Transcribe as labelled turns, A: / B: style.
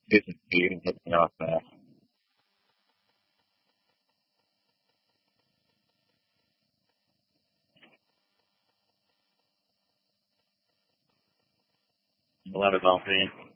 A: This is Steven hitting off that. Love it, Dolphin.